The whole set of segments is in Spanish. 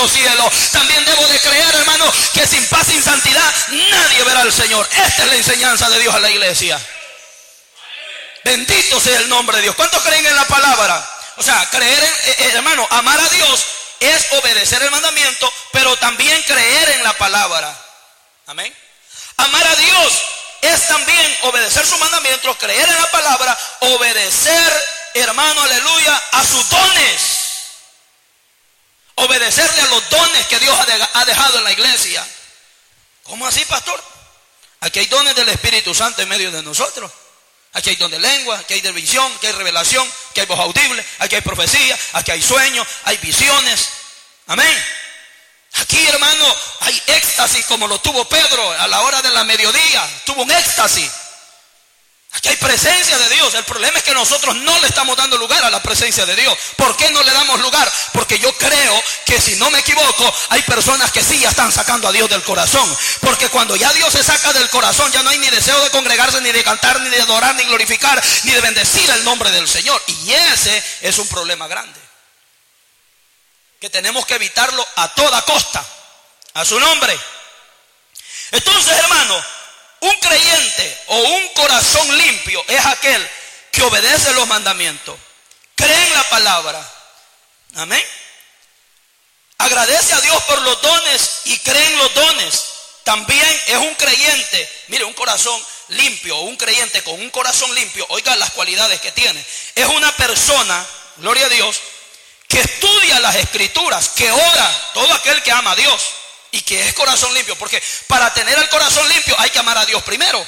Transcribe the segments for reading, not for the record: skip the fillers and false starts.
los cielos. También debo de creer, hermano, que sin paz, sin santidad, nadie verá al Señor. Esta es la enseñanza de Dios a la iglesia. Bendito sea el nombre de Dios. ¿Cuántos creen en la palabra? O sea, creer hermano, amar a Dios es obedecer el mandamiento, pero también creer en la palabra. Amén. Amar a Dios es también obedecer sus mandamientos, creer en la palabra, obedecer, hermano, aleluya, a sus dones. Obedecerle a los dones que Dios ha dejado en la iglesia. ¿Cómo así, pastor? Aquí hay dones del Espíritu Santo en medio de nosotros. Aquí hay don de lengua, aquí hay de visión, aquí hay revelación, aquí hay voz audible, aquí hay profecía, aquí hay sueños, hay visiones. Amén. Aquí, hermano, hay éxtasis como lo tuvo Pedro a la hora de la mediodía. Tuvo un éxtasis. Aquí hay presencia de Dios. El problema es que nosotros no le estamos dando lugar a la presencia de Dios. ¿Por qué no le damos lugar? Porque yo creo que, si no me equivoco, hay personas que sí ya están sacando a Dios del corazón. Porque cuando ya Dios se saca del corazón, ya no hay ni deseo de congregarse, ni de cantar, ni de adorar, ni glorificar, ni de bendecir el nombre del Señor. Y ese es un problema grande, que tenemos que evitarlo a toda costa. A su nombre. Entonces, hermano, un creyente o un corazón limpio es aquel que obedece los mandamientos, cree en la palabra, amén, agradece a Dios por los dones y cree en los dones. También es un creyente, mire, un corazón limpio, un creyente con un corazón limpio, oiga las cualidades que tiene. Es una persona, gloria a Dios, que estudia las escrituras, que ora, todo aquel que ama a Dios y que es corazón limpio, porque para tener el corazón limpio hay que amar a Dios primero.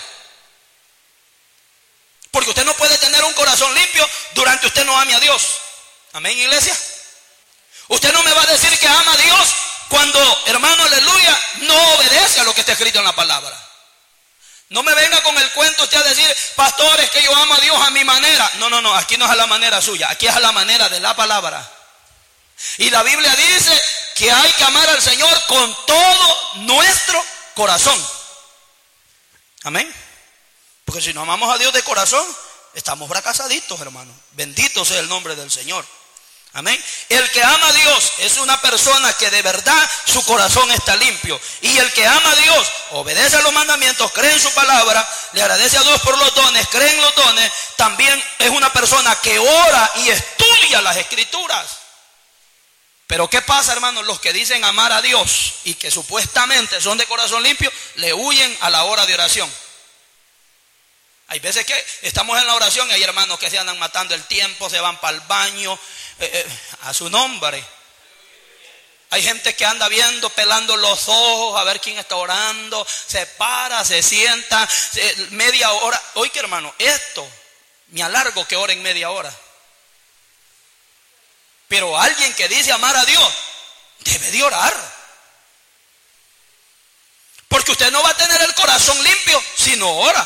Porque usted no puede tener un corazón limpio durante usted no ame a Dios. Amén, iglesia. Usted no me va a decir que ama a Dios cuando, hermano, aleluya, no obedece a lo que está escrito en la palabra. No me venga con el cuento usted a decir, pastor, es que yo amo a Dios a mi manera. No, aquí no es a la manera suya, aquí es a la manera de la palabra. Y la Biblia dice que hay que amar al Señor con todo nuestro corazón. Amén. Porque si no amamos a Dios de corazón, estamos fracasaditos, hermano. Bendito sea el nombre del Señor. Amén. El que ama a Dios es una persona que de verdad su corazón está limpio. Y el que ama a Dios, obedece a los mandamientos, cree en su palabra, le agradece a Dios por los dones, cree en los dones, también es una persona que ora y estudia las escrituras. Pero ¿qué pasa, hermanos? Los que dicen amar a Dios y que supuestamente son de corazón limpio, le huyen a la hora de oración. Hay veces que estamos en la oración y hay hermanos que se andan matando el tiempo, se van para el baño, a su nombre. Hay gente que anda viendo, pelando los ojos a ver quién está orando, se para, se sienta, media hora. Oiga, hermano, esto, me alargo que oren media hora. Pero alguien que dice amar a Dios debe de orar. Porque usted no va a tener el corazón limpio si no ora.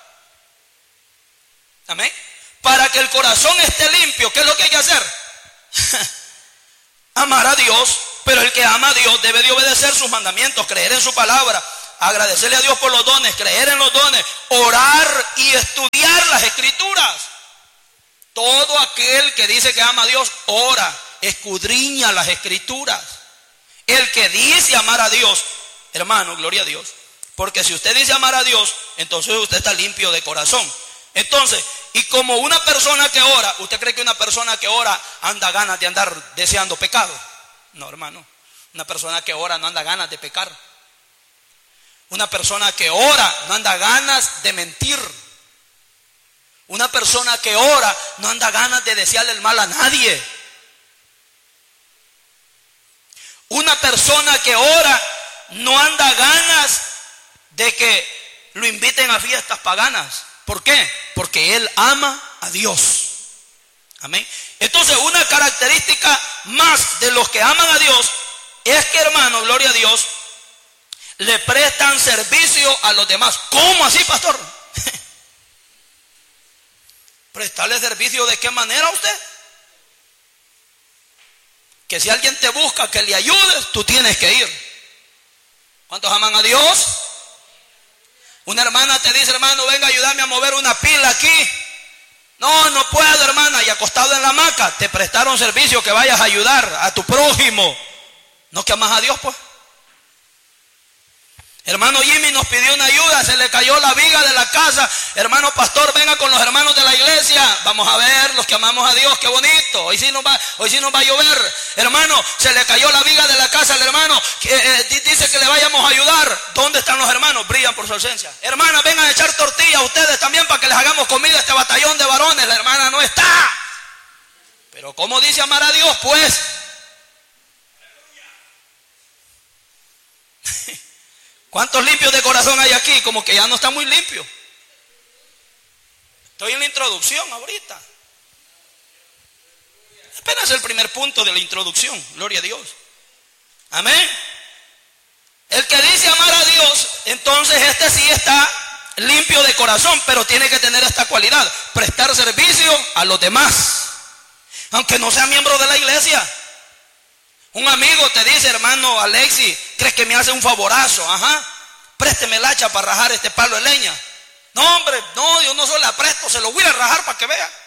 Amén. Para que el corazón esté limpio, ¿qué es lo que hay que hacer? Amar a Dios. Pero el que ama a Dios debe de obedecer sus mandamientos, creer en su palabra, agradecerle a Dios por los dones, creer en los dones, orar y estudiar las escrituras. Todo aquel que dice que ama a Dios, ora, escudriña las escrituras. El que dice amar a Dios, hermano, gloria a Dios. Porque si usted dice amar a Dios, entonces usted está limpio de corazón. Entonces, y como una persona que ora, ¿usted cree que una persona que ora anda ganas de andar deseando pecado? No, hermano. Una persona que ora no anda ganas de pecar. Una persona que ora no anda ganas de mentir. Una persona que ora no anda ganas de desearle el mal a nadie. Una persona que ora no anda ganas de que lo inviten a fiestas paganas. ¿Por qué? Porque él ama a Dios. Amén. Entonces, una característica más de los que aman a Dios es que, hermano, gloria a Dios, le prestan servicio a los demás. ¿Cómo así, pastor? ¿Prestarle servicio de qué manera a usted? Que si alguien te busca que le ayudes, tú tienes que ir. ¿Cuántos aman a Dios? Una hermana te dice, hermano, venga a ayudarme a mover una pila aquí. No puedo, hermana. Y acostado en la hamaca, te prestaron servicio que vayas a ayudar a tu prójimo. ¿No que amas a Dios, pues? Hermano Jimmy nos pidió una ayuda, se le cayó la viga de la casa. Hermano pastor, venga con los hermanos de la iglesia. Vamos a ver, los que amamos a Dios, qué bonito. Hoy sí nos va a llover. Hermano, se le cayó la viga de la casa al hermano. Dice que le vayamos a ayudar. ¿Dónde están los hermanos? Brillan por su ausencia. Hermana, vengan a echar tortilla a ustedes también para que les hagamos comida a este batallón de varones. La hermana no está. Pero ¿cómo dice amar a Dios, pues? ¿Cuántos limpios de corazón hay aquí? Como que ya no está muy limpio. Estoy en la introducción ahorita. Apenas el primer punto de la introducción. Gloria a Dios. Amén. El que dice amar a Dios, entonces este sí está limpio de corazón, pero tiene que tener esta cualidad: prestar servicio a los demás, aunque no sea miembro de la iglesia. Un amigo te dice: hermano Alexis, ¿crees que me hace un favorazo? Ajá, présteme el hacha para rajar este palo de leña. No, hombre, no, yo no se la presto, se lo voy a rajar para que vea.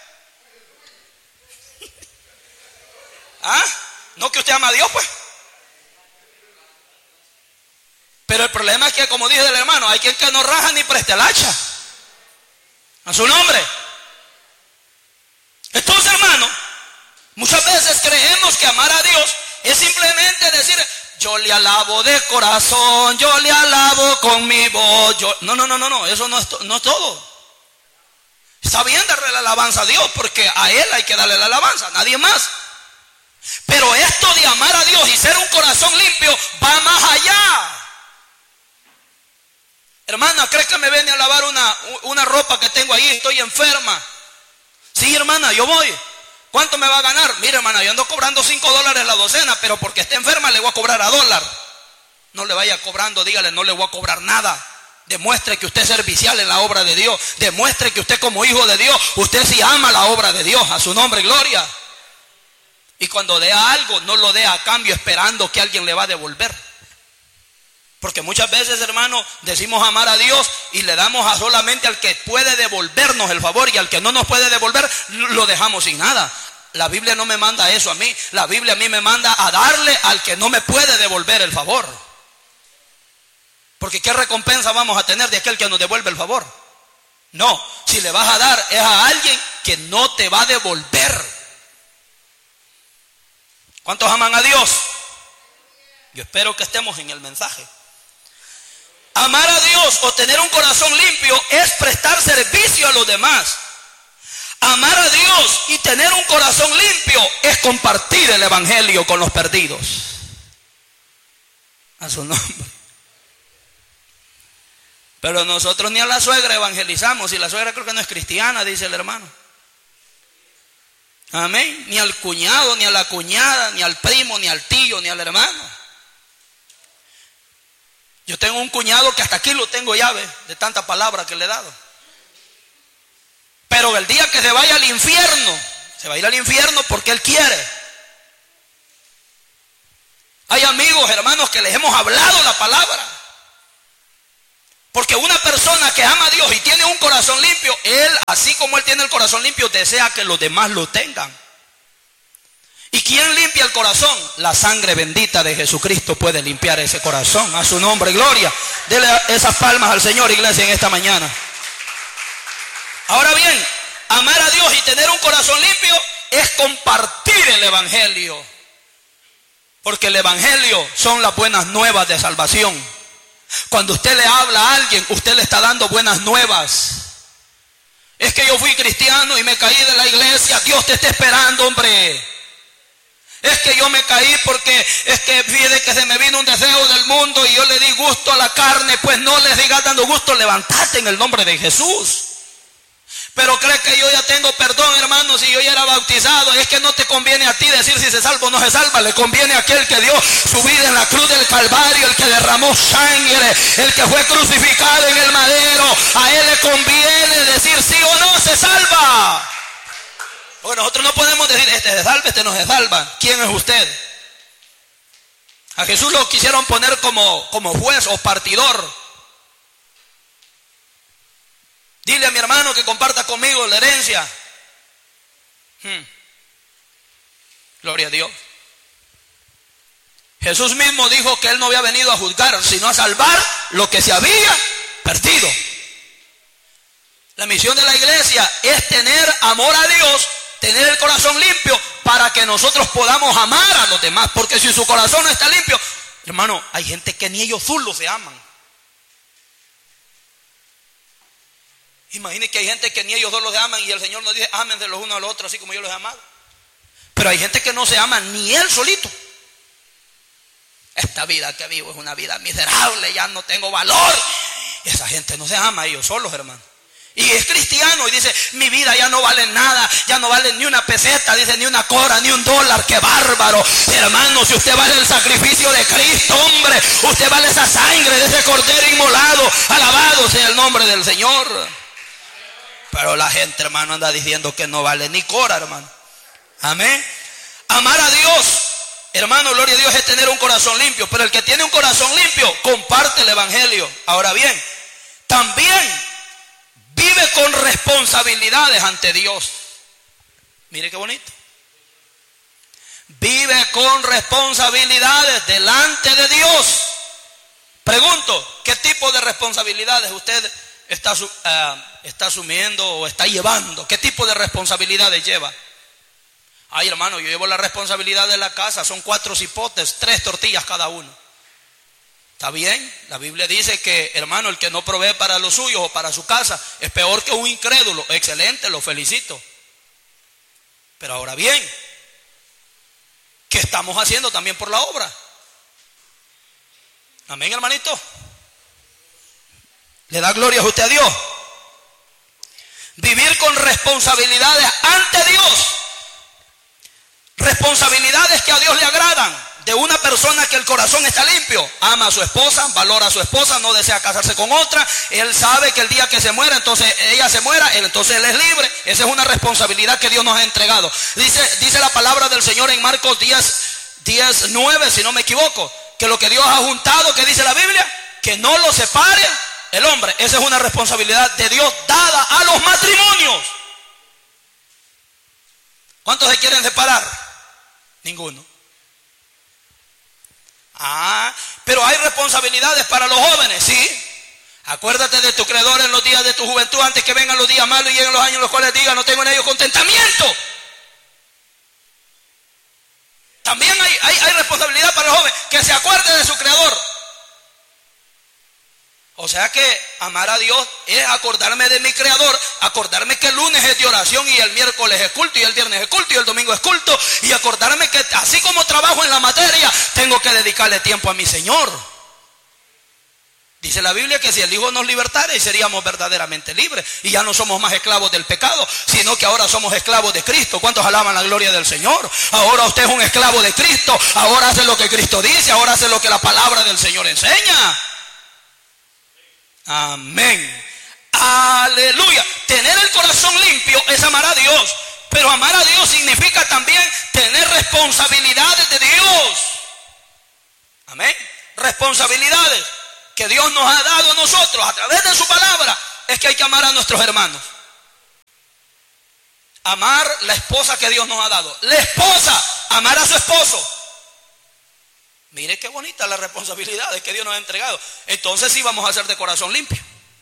¿Ah? ¿No que usted ama a Dios, pues? Pero el problema es que, como dije del hermano, hay quien que no raja ni presta el hacha. A su nombre. Entonces, hermano, muchas veces creemos que amar a Dios es simplemente decir: yo le alabo de corazón, yo le alabo con mi voz. No, eso no es todo. Está bien darle la alabanza a Dios, porque a Él hay que darle la alabanza, a nadie más. Pero esto de amar a Dios y ser un corazón limpio va más allá. Hermana, ¿crees que me viene a lavar una ropa que tengo ahí? Estoy enferma. Sí, hermana, yo voy. ¿Cuánto me va a ganar? Mire, hermana, yo ando cobrando $5 la docena, pero porque esté enferma le voy a cobrar a $1. No le vaya cobrando, dígale: no le voy a cobrar nada. Demuestre que usted es servicial en la obra de Dios. Demuestre que usted, como hijo de Dios, usted sí ama la obra de Dios. A su nombre, gloria. Y cuando dé algo, no lo dé a cambio esperando que alguien le va a devolver. Porque muchas veces, hermano, decimos amar a Dios y le damos solamente al que puede devolvernos el favor, y al que no nos puede devolver lo dejamos sin nada. La Biblia no me manda eso a mí. La Biblia a mí me manda a darle al que no me puede devolver el favor. Porque ¿qué recompensa vamos a tener de aquel que nos devuelve el favor? No, si le vas a dar es a alguien que no te va a devolver. ¿Cuántos aman a Dios? Yo espero que estemos en el mensaje. Amar a Dios o tener un corazón limpio es prestar servicio a los demás. Amar a Dios y tener un corazón limpio es compartir el evangelio con los perdidos. A su nombre. Pero nosotros ni a la suegra evangelizamos, y la suegra creo que no es cristiana, dice el hermano. Amén. Ni al cuñado, ni a la cuñada, ni al primo, ni al tío, ni al hermano. Yo tengo un cuñado que hasta aquí lo tengo llave de tanta palabra que le he dado. Pero el día que se vaya al infierno, se va a ir al infierno porque él quiere. Hay amigos, hermanos, que les hemos hablado la palabra. Porque una persona que ama a Dios y tiene un corazón limpio, él, así como él tiene el corazón limpio, desea que los demás lo tengan. ¿Y quién limpia el corazón? La sangre bendita de Jesucristo puede limpiar ese corazón. A su nombre, gloria. Dele esas palmas al Señor, iglesia, en esta mañana. Ahora bien, amar a Dios y tener un corazón limpio es compartir el evangelio. Porque el evangelio son las buenas nuevas de salvación. Cuando usted le habla a alguien, usted le está dando buenas nuevas. Es que yo fui cristiano y me caí de la iglesia. Dios te está esperando, hombre. Es que yo me caí porque es que fíjate que se me vino un deseo del mundo y yo le di gusto a la carne. Pues no le sigas dando gusto, levantate en el nombre de Jesús. Pero crees que yo ya tengo perdón, hermano, si yo ya era bautizado. Es que no te conviene a ti decir si se salva o no se salva. Le conviene a aquel que dio su vida en la cruz del Calvario, el que derramó sangre, el que fue crucificado en el madero. A él le conviene decir sí o no se salva. Porque nosotros no podemos decir este se salva, este no se salva. ¿Quién es usted? A Jesús lo quisieron poner como juez o partidor. Dile a mi hermano que comparta conmigo la herencia. Gloria a Dios. Jesús mismo dijo que Él no había venido a juzgar, sino a salvar lo que se había perdido. La misión de la iglesia es tener amor a Dios, tener el corazón limpio para que nosotros podamos amar a los demás. Porque si su corazón no está limpio, hermano, hay gente que ni ellos solos se aman. Imagine que hay gente que ni ellos dos los aman y el Señor nos dice, ámense los unos a los otros así como yo los he amado. Pero hay gente que no se ama ni él solito. Esta vida que vivo es una vida miserable, ya no tengo valor. Esa gente no se ama ellos solos, hermano. Y es cristiano y dice, mi vida ya no vale nada, ya no vale ni una peseta, dice, ni una cora, ni un dólar, qué bárbaro. Hermano, si usted vale el sacrificio de Cristo, hombre, usted vale esa sangre de ese cordero inmolado, alabado sea el nombre del Señor. Pero la gente, hermano, anda diciendo que no vale ni cora, hermano. Amén. Amar a Dios, hermano, gloria a Dios, es tener un corazón limpio. Pero el que tiene un corazón limpio comparte el evangelio. Ahora bien, también vive con responsabilidades ante Dios. Mire qué bonito. Vive con responsabilidades delante de Dios. Pregunto, ¿qué tipo de responsabilidades usted está asumiendo o está llevando? ¿Qué tipo de responsabilidades lleva? Ay, hermano, yo llevo la responsabilidad de la casa. Son 4 cipotes, 3 tortillas cada uno. ¿Está bien? La Biblia dice que, hermano, el que no provee para los suyos o para su casa es peor que un incrédulo. Excelente, lo felicito. Pero ahora bien, ¿qué estamos haciendo también por la obra? Amén, hermanito. ¿Le da gloria a usted a Dios? Vivir con responsabilidades ante Dios. Responsabilidades que a Dios le agradan. De una persona que el corazón está limpio, ama a su esposa, valora a su esposa, no desea casarse con otra. Él sabe que el día que se muera, entonces ella se muera, entonces él es libre. Esa es una responsabilidad que Dios nos ha entregado. Dice la palabra del Señor en Marcos 10:9, si no me equivoco, que lo que Dios ha juntado, que dice la Biblia, que no lo separe el hombre. Esa es una responsabilidad de Dios dada a los matrimonios. ¿Cuántos se quieren separar? Ninguno. Pero hay responsabilidades para los jóvenes, ¿sí? Acuérdate de tu creador en los días de tu juventud, antes que vengan los días malos y lleguen los años en los cuales digan, no tengo en ellos contentamiento. También hay responsabilidad para el joven, que se acuerde de su creador. O sea que amar a Dios es acordarme de mi creador, acordarme que el lunes es de oración y el miércoles es culto y el viernes es culto y el domingo es culto, y acordarme que así como trabajo en la materia, tengo que dedicarle tiempo a mi Señor. Dice la Biblia que si el Hijo nos libertara, seríamos verdaderamente libres y ya no somos más esclavos del pecado, sino que ahora somos esclavos de Cristo. ¿Cuántos alaban la gloria del Señor? Ahora usted es un esclavo de Cristo, ahora hace lo que Cristo dice, ahora hace lo que la palabra del Señor enseña. Amén. Aleluya. Tener el corazón limpio es amar a Dios. Pero amar a Dios significa también tener responsabilidades de Dios. Amén. Responsabilidades que Dios nos ha dado a nosotros a través de su palabra. Es que hay que amar a nuestros hermanos. Amar la esposa que Dios nos ha dado. La esposa, amar a su esposo. Mire qué bonita la responsabilidad que Dios nos ha entregado. Entonces sí vamos a ser de corazón limpio.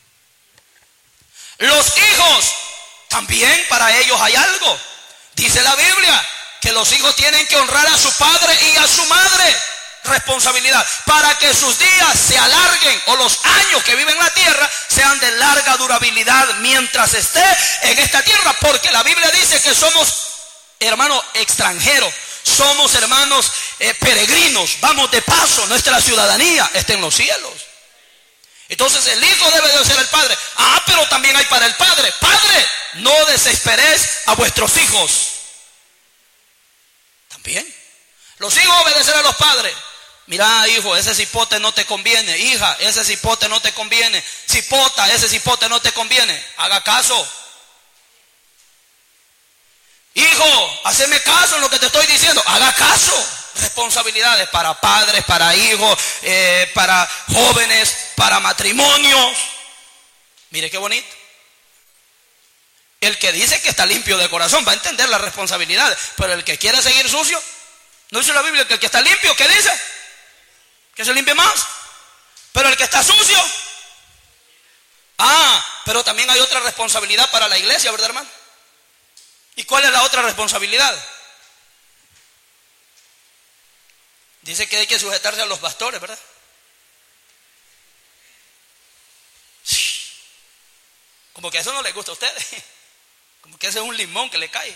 Los hijos, también para ellos hay algo. Dice la Biblia que los hijos tienen que honrar a su padre y a su madre. Responsabilidad para que sus días se alarguen, o los años que viven en la tierra sean de larga durabilidad mientras esté en esta tierra. Porque la Biblia dice que somos, hermanos, extranjeros. Somos, hermanos, peregrinos, vamos de paso, nuestra ciudadanía está en los cielos. Entonces el hijo debe de ser el padre. Pero también hay para el padre. Padre, no desesperéis a vuestros hijos. También los hijos obedecer a los padres. Mira, hijo, ese cipote no te conviene. Hija, ese cipote no te conviene. Cipota, ese cipote no te conviene. Haga caso. Hijo, haceme caso en lo que te estoy diciendo. Haga caso. Responsabilidades para padres, para hijos, para jóvenes, para matrimonios. Mire qué bonito. El que dice que está limpio de corazón va a entender las responsabilidades. Pero el que quiere seguir sucio, ¿no dice la Biblia que el que está limpio, qué dice? que se limpie más. Pero el que está sucio, pero también hay otra responsabilidad para la iglesia, ¿verdad, hermano? ¿Y cuál es la otra responsabilidad? Dice que hay que sujetarse a los pastores, ¿verdad? Como que eso no les gusta a ustedes. Como que ese es un limón que le cae.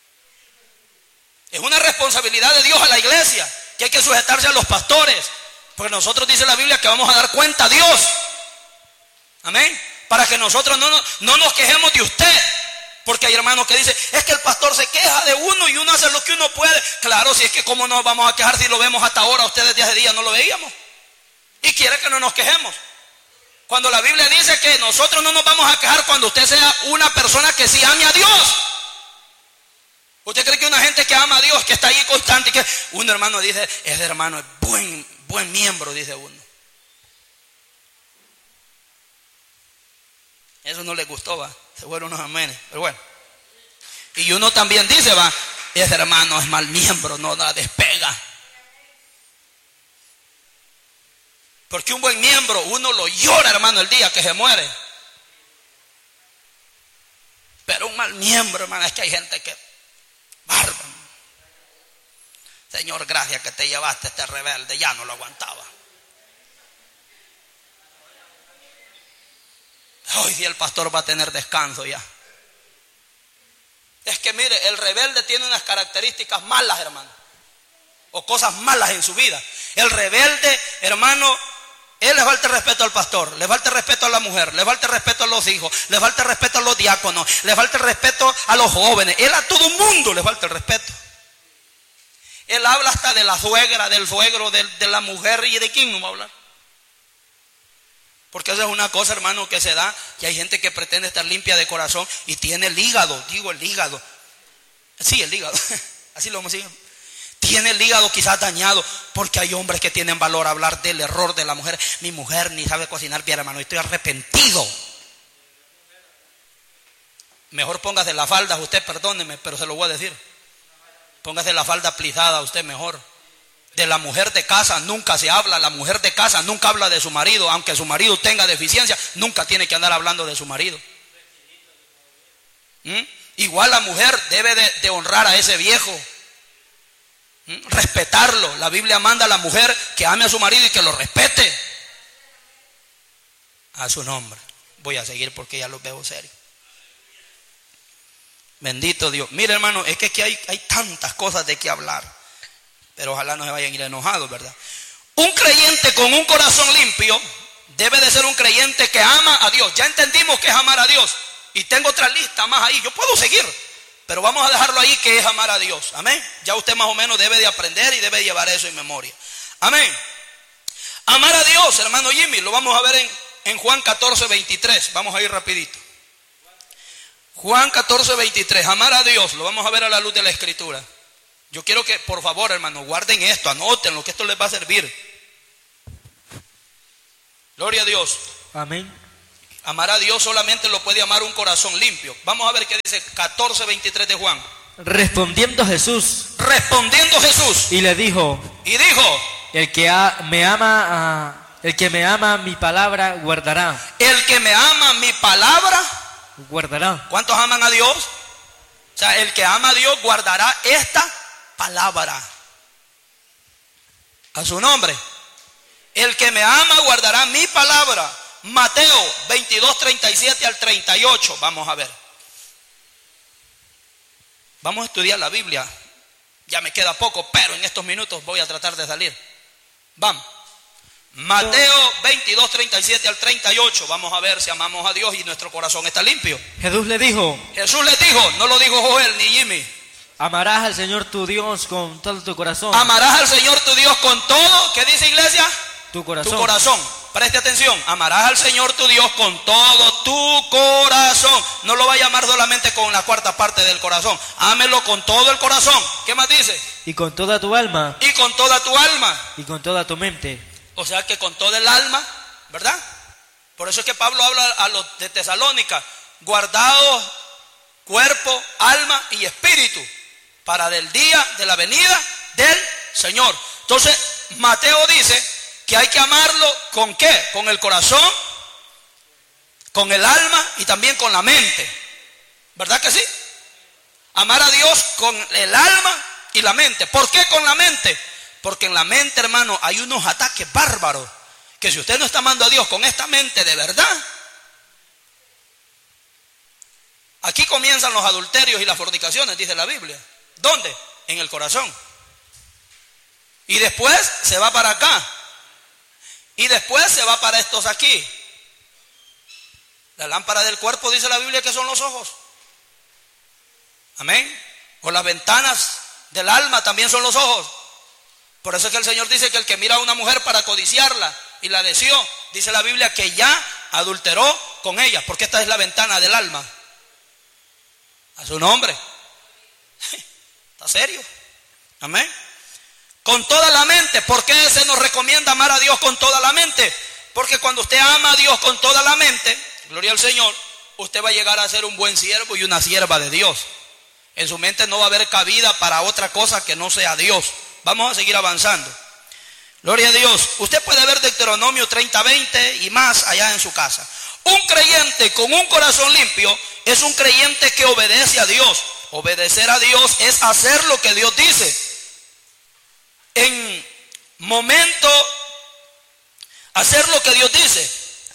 Es una responsabilidad de Dios a la iglesia, que hay que sujetarse a los pastores. Porque nosotros dice la Biblia que vamos a dar cuenta a Dios. Amén. Para que nosotros no nos quejemos de usted. Porque hay hermanos que dicen, es que el pastor se queja de uno y uno hace lo que uno puede. Claro, si es que cómo nos vamos a quejar si lo vemos hasta ahora, ustedes de hace días no lo veíamos. Y quiere que no nos quejemos. Cuando la Biblia dice que nosotros no nos vamos a quejar cuando usted sea una persona que sí ame a Dios. ¿Usted cree que una gente que ama a Dios, que está ahí constante, y que un hermano dice, ese hermano es buen miembro, dice uno? Eso no le gustó, va. Se fueron unos amenes, pero bueno. Y uno también dice, va, ese hermano es mal miembro, no la despega. Porque un buen miembro, uno lo llora, hermano, el día que se muere. Pero un mal miembro, hermano, es que hay gente que... bárbaro. Señor, gracias que te llevaste a este rebelde, ya no lo aguantaba. Hoy sí el pastor va a tener descanso ya. Es que mire, el rebelde tiene unas características malas, hermano. O cosas malas en su vida. El rebelde, hermano, él le falta respeto al pastor, le falta respeto a la mujer, le falta respeto a los hijos, le falta respeto a los diáconos, le falta respeto a los jóvenes. Él a todo mundo le falta el respeto. Él habla hasta de la suegra, del suegro, de la mujer, y de quién no va a hablar. Porque eso es una cosa, hermano, que se da, que hay gente que pretende estar limpia de corazón y tiene el hígado, digo el hígado. Sí, el hígado, así lo vamos a decir. Tiene el hígado quizás dañado, porque hay hombres que tienen valor a hablar del error de la mujer. Mi mujer ni sabe cocinar bien, hermano, estoy arrepentido. Mejor póngase la falda, usted perdóneme, pero se lo voy a decir. Póngase la falda plisada, usted mejor. De la mujer de casa nunca se habla, la mujer de casa nunca habla de su marido, aunque su marido tenga deficiencia, nunca tiene que andar hablando de su marido. Igual la mujer debe de honrar a ese viejo, respetarlo. La Biblia manda a la mujer que ame a su marido y que lo respete a su nombre. Voy a seguir porque ya los veo serios. Bendito Dios. Mire, hermano, es que aquí hay tantas cosas de qué hablar. Pero ojalá no se vayan a ir enojados, ¿verdad? Un creyente con un corazón limpio debe de ser un creyente que ama a Dios. Ya entendimos que es amar a Dios. Y tengo otra lista más ahí. Yo puedo seguir, pero vamos a dejarlo ahí, que es amar a Dios. Amén. Ya usted más o menos debe de aprender y debe llevar eso en memoria. Amén. Amar a Dios, hermano Jimmy, lo vamos a ver en Juan 14:23. Vamos a ir rapidito. Juan 14:23. Amar a Dios, lo vamos a ver a la luz de la Escritura. Yo quiero que, por favor, hermano, guarden esto, anótenlo, que esto les va a servir. Gloria a Dios. Amén. Amar a Dios solamente lo puede amar un corazón limpio. Vamos a ver qué dice 14:23 de Juan. Respondiendo Jesús. Y le dijo. El que me ama mi palabra guardará. El que me ama mi palabra guardará. ¿Cuántos aman a Dios? O sea, el que ama a Dios guardará esta palabra. A su nombre. El que me ama guardará mi palabra. Mateo 22:37 al 38. Vamos a ver. Vamos a estudiar la Biblia. Ya me queda poco, pero en estos minutos voy a tratar de salir. Vamos. Mateo 22:37 al 38. Vamos a ver si amamos a Dios y nuestro corazón está limpio. Jesús les dijo, no lo dijo Joel ni Jimmy. Amarás al Señor tu Dios con todo tu corazón. Amarás al Señor tu Dios con todo, ¿qué dice, iglesia? Tu corazón. Tu corazón. Preste atención. Amarás al Señor tu Dios con todo tu corazón. No lo va a llamar solamente con la cuarta parte del corazón. Ámelo con todo el corazón. ¿Qué más dice? Y con toda tu alma. Y con toda tu alma. Y con toda tu mente. O sea que con todo el alma, ¿verdad? Por eso es que Pablo habla a los de Tesalónica, guardados cuerpo, alma y espíritu, para del día de la venida del Señor. Entonces, Mateo dice que hay que amarlo ¿con qué? Con el corazón, con el alma y también con la mente. ¿Verdad que sí? Amar a Dios con el alma y la mente. ¿Por qué con la mente? Porque en la mente, hermano, hay unos ataques bárbaros, que si usted no está amando a Dios con esta mente de verdad, aquí comienzan los adulterios y las fornicaciones, dice la Biblia. ¿Dónde? En el corazón. Y después se va para acá. Y después se va para estos aquí. La lámpara del cuerpo, dice la Biblia, que son los ojos. Amén. O las ventanas del alma también son los ojos. Por eso es que el Señor dice que el que mira a una mujer para codiciarla y la deseó, dice la Biblia que ya adulteró con ella, porque esta es la ventana del alma. A su nombre. ¿Está serio? Amén. Con toda la mente. ¿Por qué se nos recomienda amar a Dios con toda la mente? Porque cuando usted ama a Dios con toda la mente, gloria al Señor, usted va a llegar a ser un buen siervo y una sierva de Dios. En su mente no va a haber cabida para otra cosa que no sea Dios. Vamos a seguir avanzando. Gloria a Dios. Usted puede ver Deuteronomio 30:20 y más allá en su casa. Un creyente con un corazón limpio es un creyente que obedece a Dios. Obedecer a Dios es hacer lo que Dios dice. En momento, hacer lo que Dios dice.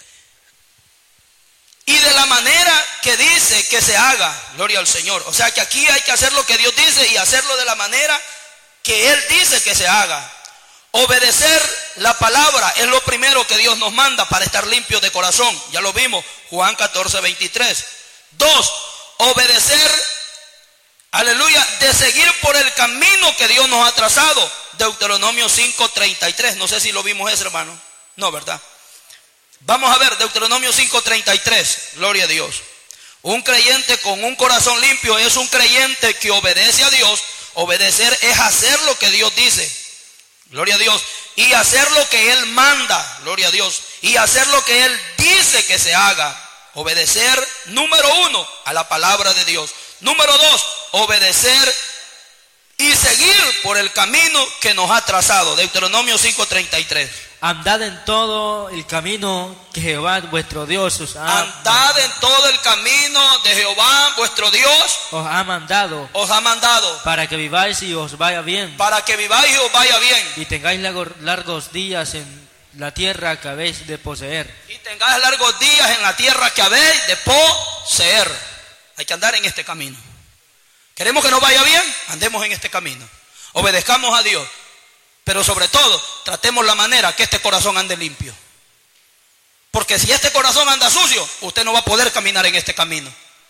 Y de la manera que dice que se haga. Gloria al Señor. O sea que aquí hay que hacer lo que Dios dice y hacerlo de la manera que Él dice que se haga. Obedecer la palabra es lo primero que Dios nos manda para estar limpios de corazón. Ya lo vimos, Juan 14:23. 2, obedecer, aleluya, de seguir por el camino que Dios nos ha trazado. Deuteronomio 5:33. No sé si lo vimos ese, hermano. No, ¿verdad? Vamos a ver Deuteronomio 5:33. Gloria a Dios. Un creyente con un corazón limpio es un creyente que obedece a Dios. Obedecer es hacer lo que Dios dice. Gloria a Dios. Y hacer lo que Él manda. Gloria a Dios. Y hacer lo que Él dice que se haga. Obedecer, número 1, a la palabra de Dios. Número 2, obedecer y seguir por el camino que nos ha trazado. Deuteronomio 5:33. Andad en todo el camino que Jehová vuestro Dios os ha Andad en todo el camino de Jehová vuestro Dios os ha mandado, para que viváis y os vaya bien, para que viváis y os vaya bien, y tengáis largos días en la tierra que habéis de poseer. y tengáis largos días en la tierra que habéis de poseer. Hay que andar en este camino. ¿Queremos que nos vaya bien? Andemos en este camino. Obedezcamos a Dios. Pero sobre todo, tratemos la manera que este corazón ande limpio. Porque si este corazón anda sucio, usted no va a poder caminar en este camino.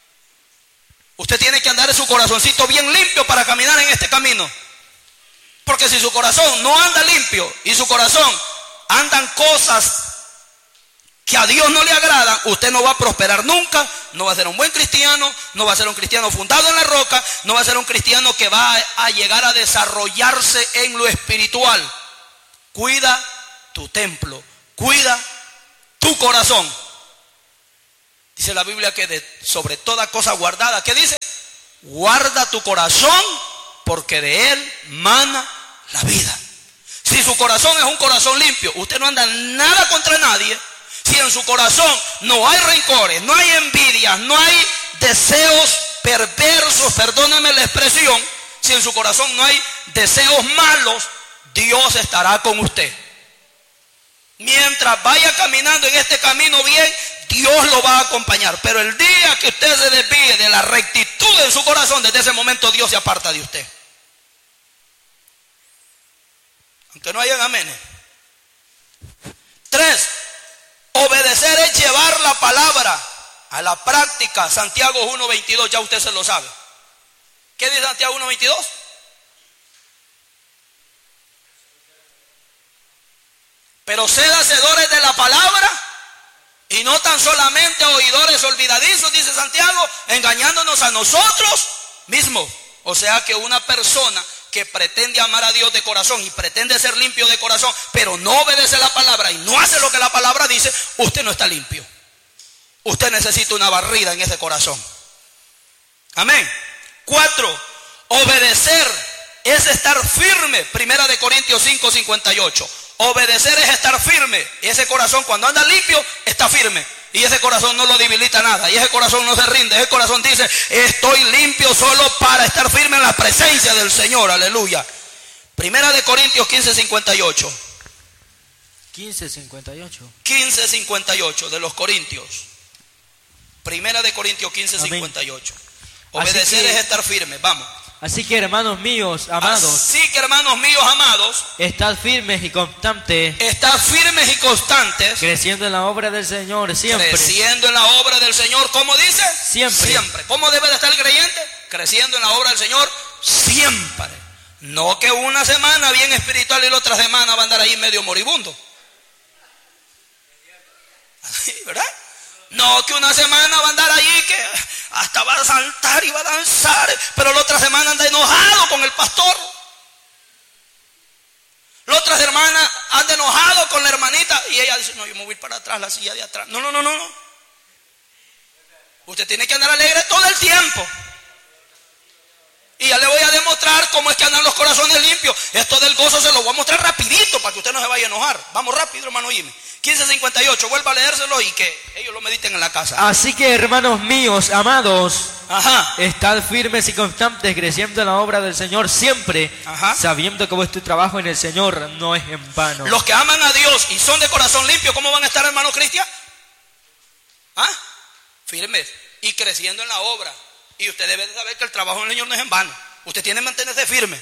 Usted tiene que andar en su corazoncito bien limpio para caminar en este camino. Porque si su corazón no anda limpio y su corazón andan cosas que a Dios no le agradan, usted no va a prosperar nunca, no va a ser un buen cristiano, no va a ser un cristiano fundado en la roca, no va a ser un cristiano que va a llegar a desarrollarse en lo espiritual. Cuida tu templo, cuida tu corazón. Dice la Biblia que sobre toda cosa guardada, ¿qué dice? Guarda tu corazón porque de él mana la vida. Si su corazón es un corazón limpio, usted no anda nada contra nadie. Si en su corazón no hay rencores, no hay envidias, no hay deseos perversos, perdóname la expresión, si en su corazón no hay deseos malos, Dios estará con usted. Mientras vaya caminando en este camino bien, Dios lo va a acompañar. Pero el día que usted se desvíe de la rectitud en su corazón, desde ese momento Dios se aparta de usted. Aunque no hayan amenes. 3. Obedecer es llevar la palabra a la práctica. Santiago 1:22, ya usted se lo sabe. ¿Qué dice Santiago 1:22? Pero sed hacedores de la palabra y no tan solamente oidores olvidadizos, dice Santiago, engañándonos a nosotros mismos. O sea que una persona que pretende amar a Dios de corazón y pretende ser limpio de corazón, pero no obedece la palabra y no hace lo que la palabra dice, usted no está limpio. Usted necesita una barrida en ese corazón. Amén. 4. Obedecer es estar firme. 1 Corintios 5:58. Obedecer es estar firme. Y ese corazón cuando anda limpio está firme. Y ese corazón no lo debilita nada. Y ese corazón no se rinde. Ese corazón dice, estoy limpio solo para estar firme en la presencia del Señor. Aleluya. Primera de Corintios 15:58. 15:58. 15:58 de los Corintios. Primera de Corintios 15:58. Obedecer es estar firme. Vamos. Así que hermanos míos, amados. Así que hermanos míos, amados. Estad firmes y constantes. Estad firmes y constantes. Creciendo en la obra del Señor siempre. Creciendo en la obra del Señor. ¿Cómo dice? Siempre. Siempre. ¿Cómo debe de estar el creyente? Creciendo en la obra del Señor siempre. No que una semana bien espiritual y la otra semana va a andar ahí medio moribundo. Así, ¿verdad? No que una semana va a andar allí que hasta va a saltar y va a danzar, pero la otra semana anda enojado con el pastor. La otra semana anda enojado con la hermanita y ella dice, no, yo me voy para atrás, la silla de atrás. No. Usted tiene que andar alegre todo el tiempo. Y ya le voy a demostrar cómo es que andan los corazones limpios. Esto del gozo se lo voy a mostrar rapidito para que usted no se vaya a enojar. Vamos rápido, hermano Jimmy. 15:58, vuelva a leérselo y que ellos lo mediten en la casa. Así que hermanos míos, amados, Ajá. estad firmes y constantes, creciendo en la obra del Señor siempre, Ajá. sabiendo que vuestro trabajo en el Señor no es en vano. Los que aman a Dios y son de corazón limpio, ¿cómo van a estar, hermano Cristian? ¿Ah? Firmes y creciendo en la obra. Y usted debe de saber que el trabajo en el Señor no es en vano. Usted tiene que mantenerse firme.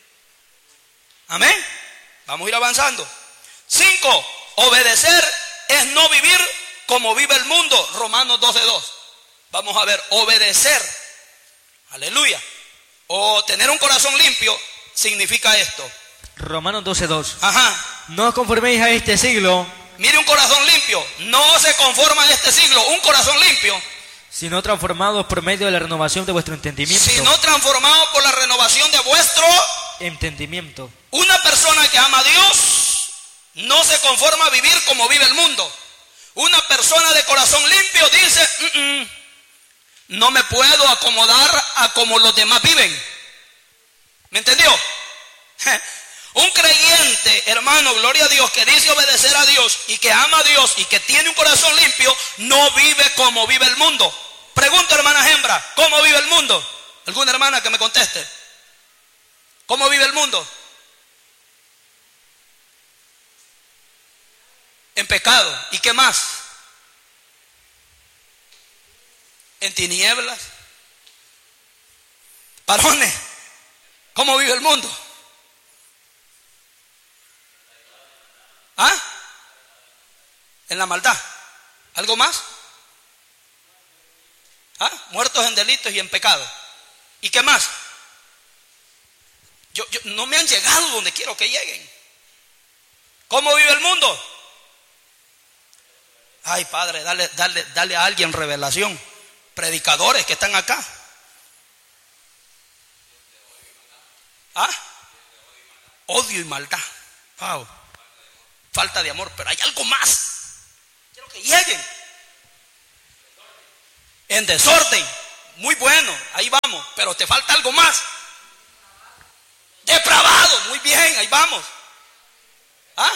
Amén. Vamos a ir avanzando. 5. Obedecer es no vivir como vive el mundo. Romanos 12:2. Vamos a ver, obedecer. Aleluya. O tener un corazón limpio significa esto. Romanos 12:2. Ajá. No os conforméis a este siglo. Mire, un corazón limpio no se conforma a este siglo. Un corazón limpio, sino transformados por medio de la renovación de vuestro entendimiento. sino transformado por la renovación de vuestro entendimiento. Una persona que ama a Dios no se conforma a vivir como vive el mundo. Una persona de corazón limpio dice, no me puedo acomodar a como los demás viven. ¿Me entendió? Un creyente, hermano, gloria a Dios, que dice obedecer a Dios y que ama a Dios y que tiene un corazón limpio, no vive como vive el mundo. Pregunto, hermana hembra, ¿cómo vive el mundo? ¿Alguna hermana que me conteste? ¿Cómo vive el mundo? En pecado. ¿Y qué más? En tinieblas. Varones, ¿cómo vive el mundo? ¿Ah? En la maldad. ¿Algo más? ¿Ah? Muertos en delitos y en pecado. ¿Y qué más? No me han llegado donde quiero que lleguen. ¿Cómo vive el mundo? Ay, Padre, dale a alguien revelación. Predicadores que están acá. ¿Ah? Odio y maldad. Wow. Falta de amor, pero hay algo más. Quiero que lleguen. En desorden. Muy bueno, ahí vamos. Pero te falta algo más. Depravado. Muy bien, ahí vamos. ¿Ah?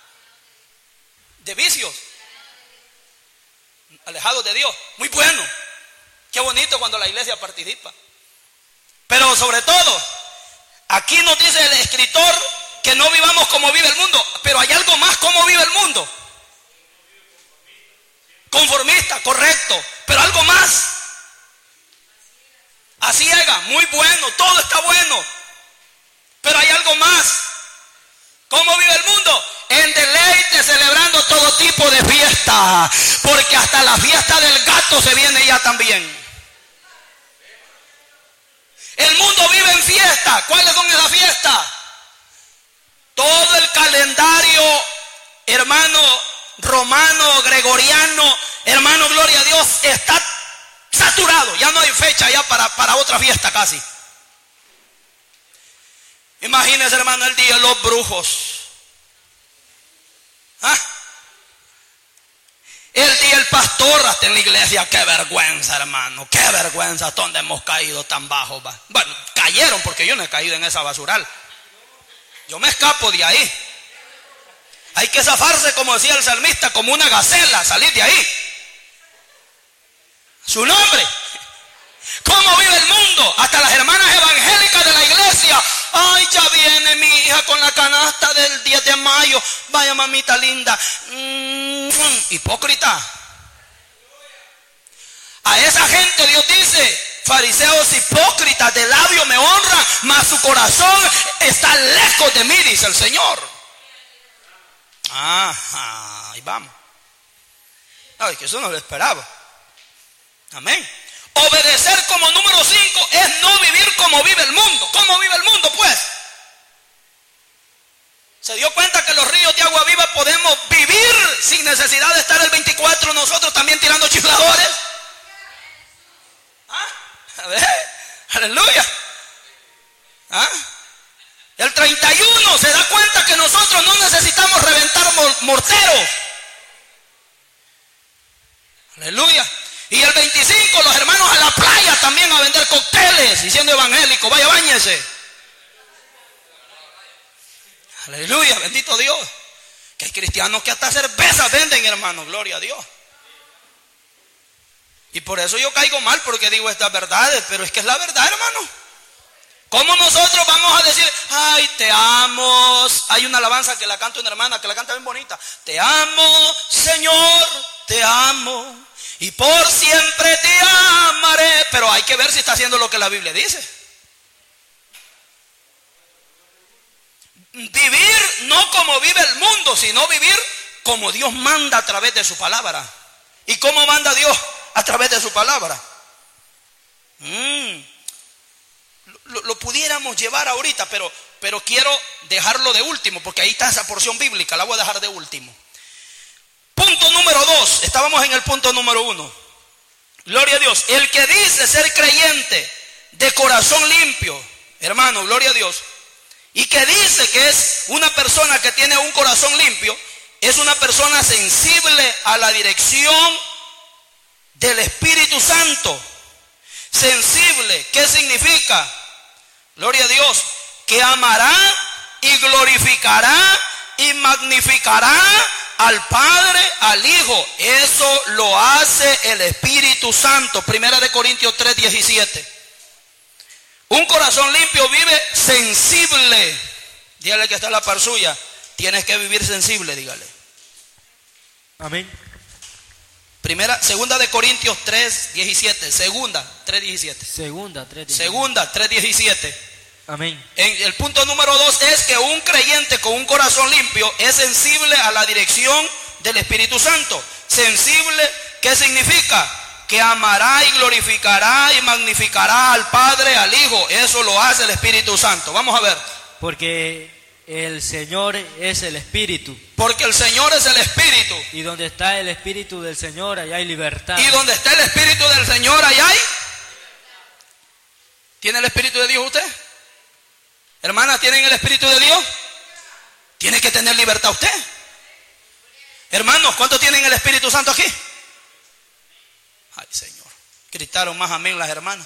De vicios. Alejados de Dios. Muy bueno. Qué bonito cuando la iglesia participa. Pero sobre todo, aquí nos dice el escritor que no vivamos como vive el mundo. Pero hay algo más, ¿cómo vive el mundo? Conformista, correcto. Pero algo más. Así llega, muy bueno, todo está bueno. Pero hay algo más. ¿Cómo vive el mundo? En deleite, celebrando todo tipo de fiesta. Porque hasta la fiesta del gato se viene ya también. El mundo vive en fiesta. ¿Cuáles son esas fiestas? Todo el calendario, hermano, romano, gregoriano, hermano, gloria a Dios, está saturado. Ya no hay fecha ya para otra fiesta casi. Imagínense, hermano, el día de los brujos. ¿Ah? El día del pastor hasta en la iglesia. Qué vergüenza, hermano, qué vergüenza. ¿Dónde hemos caído tan bajo? Bueno, cayeron porque yo no he caído en esa basural. Yo me escapo de ahí. que zafarse, como decía el salmista, como una gacela, salir de ahí. Su nombre. ¿Cómo vive el mundo? Hasta las hermanas evangélicas de la iglesia. Ay, ya viene mi hija con la canasta del 10 de mayo. Vaya, mamita linda. Hipócrita. A esa gente Dios dice: fariseos hipócritas, de labio me honran, mas su corazón está lejos de mí, dice el Señor. Ahí vamos. Ay, que eso no lo esperaba. Amén. Obedecer como número 5 es no vivir como vive el mundo. ¿Cómo vive el mundo, pues? ¿Se dio cuenta que los ríos de agua viva podemos vivir sin necesidad de estar el 24 nosotros también tirando chifladores? A ver, aleluya. El 31 se da cuenta que nosotros no necesitamos reventar morteros. Aleluya. Y el 25 los hermanos a la playa también a vender cócteles, diciendo evangélico, vaya, báñese. Aleluya, bendito Dios. Que hay cristianos que hasta cervezas venden, hermano, gloria a Dios. Y por eso yo caigo mal, porque digo estas verdades, pero es que es la verdad, hermano. ¿Cómo nosotros vamos a decir, ay, te amo? Hay una alabanza que la canta una hermana, que la canta bien bonita. Te amo, Señor, te amo. Y por siempre te amaré. Pero hay que ver si está haciendo lo que la Biblia dice. Vivir no como vive el mundo, sino vivir como Dios manda a través de su palabra. ¿Y cómo manda Dios a través de su palabra? Lo pudiéramos llevar ahorita, pero quiero dejarlo de último, porque ahí está esa porción bíblica, la voy a dejar de último. Punto número 2, estábamos en el punto número 1. Gloria a Dios. El que dice ser creyente de corazón limpio, hermano, gloria a Dios, y que dice que es una persona que tiene un corazón limpio, es una persona sensible a la dirección del Espíritu Santo. Sensible, ¿qué significa? Gloria a Dios, que amará y glorificará y magnificará al Padre, al Hijo. Eso lo hace el Espíritu Santo. Primera de Corintios 3:17. Un corazón limpio vive sensible. Dígale que está en la par suya. Tienes que vivir sensible, dígale. Amén. Segunda de Corintios 3:17. Segunda 3:17. Segunda 3:17. Amén. El punto número 2 es que un creyente con un corazón limpio es sensible a la dirección del Espíritu Santo. Sensible, ¿qué significa? Que amará y glorificará y magnificará al Padre, al Hijo. Eso lo hace el Espíritu Santo. Vamos a ver. Porque el Señor es el Espíritu. Porque el Señor es el Espíritu. Y donde está el Espíritu del Señor, allá hay libertad. Y donde está el Espíritu del Señor, allá hay. ¿Tiene el Espíritu de Dios usted? Hermana, ¿tienen el Espíritu de Dios? Tiene que tener libertad usted. Hermanos, ¿cuántos tienen el Espíritu Santo aquí? Ay, Señor. Gritaron más amén las hermanas.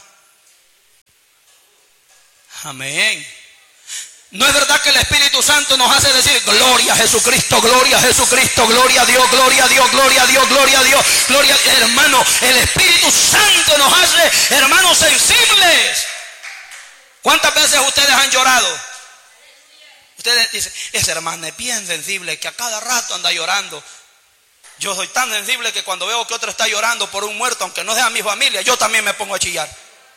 Amén. ¿No es verdad que el Espíritu Santo nos hace decir gloria a Jesucristo, gloria a Jesucristo, gloria a Dios, gloria a Dios, gloria a Dios, gloria a Dios, gloria a Dios? Hermano, el Espíritu Santo nos hace, hermanos, sensibles. ¿Cuántas veces ustedes han llorado? Ustedes dicen, esa hermana es bien sensible, que a cada rato anda llorando. Yo soy tan sensible que cuando veo que otro está llorando por un muerto, aunque no sea mi familia, yo también me pongo a chillar.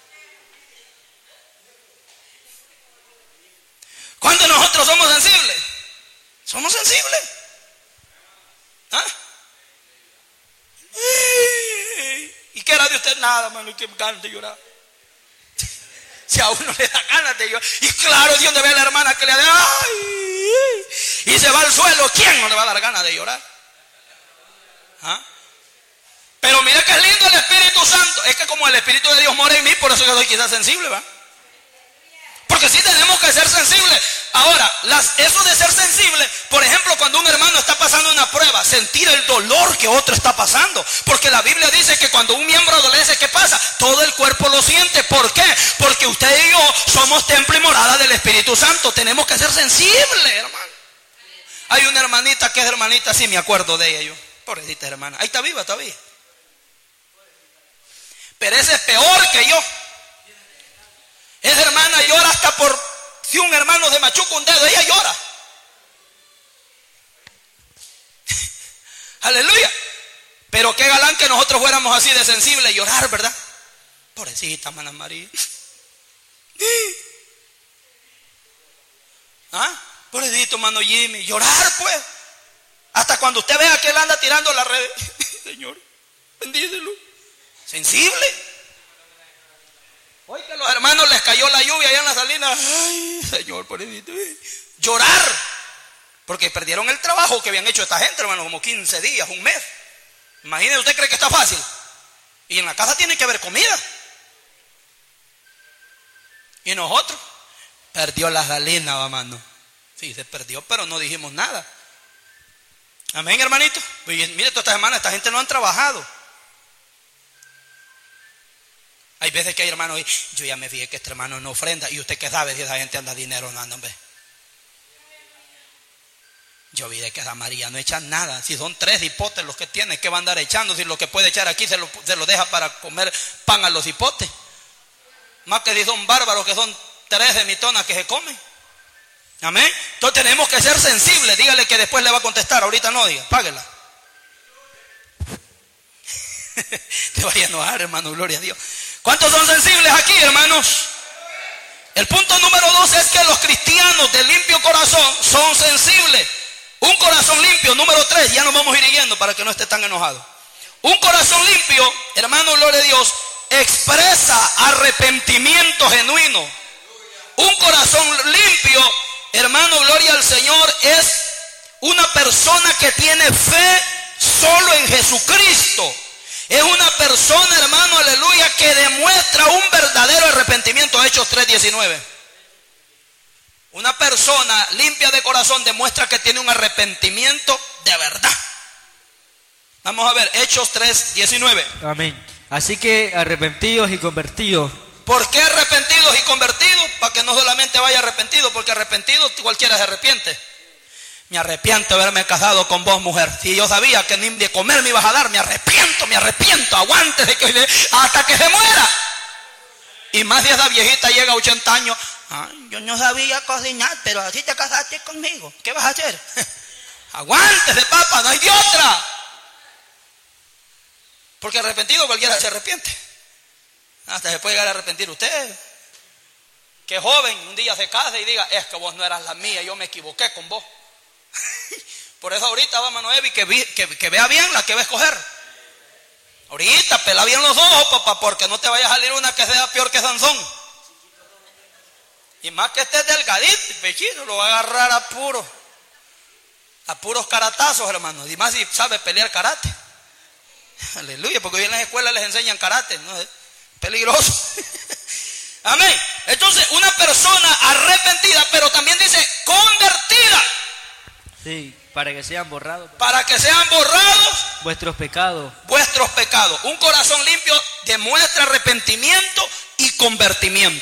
¿Cuántos de nosotros somos sensibles? ¿Somos sensibles? ¿Ah? ¿Y qué era de usted? Nada, hermano, que ganas de llorar. Si a uno le da ganas de llorar. Y claro, Dios donde ve a la hermana que le da, ¡ay! Y se va al suelo, ¿quién no le va a dar ganas de llorar? ¿Ah? Pero mira que es lindo el Espíritu Santo. Es que como el Espíritu de Dios mora en mí, por eso yo soy quizás sensible, ¿va? Porque sí tenemos que ser sensibles. Ahora, eso de ser sensible, por ejemplo, cuando un hermano está pasando una prueba, sentir el dolor que otro está pasando. Porque la Biblia dice que cuando un miembro adolece, ¿qué pasa? Todo el cuerpo lo siente. ¿Por qué? Porque usted y yo somos templo y morada del Espíritu Santo. Tenemos que ser sensibles, hermano. Hay una hermanita que es hermanita, sí me acuerdo de ella yo. Pobrecita hermana. Ahí está viva todavía. Pero ese es peor que yo. Esa hermana llora hasta por si un hermano se machuca un dedo, ella llora. Aleluya. Pero qué galán que nosotros fuéramos así de sensibles y llorar, ¿verdad? Pobrecita, hermana María. ¿Ah? Pobrecito, hermano Jimmy. Llorar, pues. Hasta cuando usted vea que él anda tirando la red. Señor, bendícelo. Sensible. Hoy que a los hermanos les cayó la lluvia allá en la salina. Ay, Señor, pobrecito. Llorar. Porque perdieron el trabajo que habían hecho esta gente, hermano, como 15 días, un mes. Imagínese, ¿usted cree que está fácil? Y en la casa tiene que haber comida. Y nosotros, perdió la galina, hermano. Sí, se perdió, pero no dijimos nada. Amén, hermanito. Mire, toda esta semana esta gente no han trabajado. Hay veces que hay hermanos, yo ya me fijé que este hermano no ofrenda. ¿Y usted qué sabe si esa gente anda dinero no anda, hombre? Yo vi de que esa María no echa nada. Si son 3 hipotes los que tiene, ¿qué va a andar echando? Si lo que puede echar aquí se lo deja para comer pan a los hipotes. Más que si son bárbaros, que son 3 de mitonas que se comen. Amén. Entonces tenemos que ser sensibles. Dígale que después le va a contestar. Ahorita no diga, páguela. Te vaya a enojar, hermano, gloria a Dios. ¿Cuántos son sensibles aquí, hermanos? El punto número 2 es que los cristianos de limpio corazón son sensibles. Un corazón limpio, número 3, ya nos vamos a ir yendo para que no esté tan enojado. Un corazón limpio, hermano, gloria a Dios, expresa arrepentimiento genuino. Un corazón limpio, hermano, gloria al Señor, es una persona que tiene fe solo en Jesucristo. Es una persona, hermano, aleluya, que demuestra un verdadero arrepentimiento. Hechos 3:19. Una persona limpia de corazón demuestra que tiene un arrepentimiento de verdad. Vamos a ver, Hechos 3:19. Amén. Así que arrepentidos y convertidos. ¿Por qué arrepentidos y convertidos? Para que no solamente vaya arrepentido, porque arrepentido cualquiera se arrepiente. Me arrepiento de haberme casado con vos, mujer. Si yo sabía que ni de comer me ibas a dar, me arrepiento, aguántese hasta que se muera. Y más si esa viejita llega a 80 años, ay, yo no sabía cocinar, pero así te casaste conmigo. ¿Qué vas a hacer? Aguántese, papá, no hay de otra. Porque arrepentido cualquiera se arrepiente. Hasta se puede llegar a arrepentir usted. Que joven un día se case y diga, es que vos no eras la mía, yo me equivoqué con vos. Por eso ahorita va, hermano Evi, que vea bien la que va a escoger. Ahorita pela bien los ojos, papá, porque no te vaya a salir una que sea peor que Sansón. Y más que estés delgadito, pechito, lo va a agarrar a puros caratazos, hermano. Y más si sabe pelear karate. Aleluya, porque hoy en las escuelas les enseñan karate, ¿no? Es peligroso. Amén. Entonces, una persona arrepentida, pero también dice convertida. Sí, para que sean borrados. Para que sean borrados vuestros pecados. Un corazón limpio demuestra arrepentimiento y convertimiento.